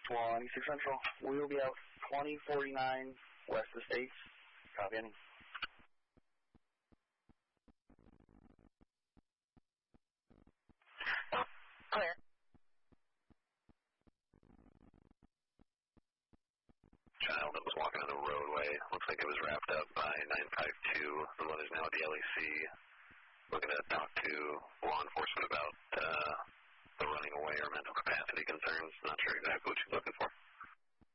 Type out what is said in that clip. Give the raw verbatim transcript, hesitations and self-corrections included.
twenty-six Central. We will be out twenty forty-nine west of States. Copy any. Clear. Child that was walking on the roadway. Looks like it was wrapped up by nine five two. The mother's now at the L E C. Looking to talk to law enforcement about uh, the running away or mental capacity concerns. Not sure exactly what she's looking for.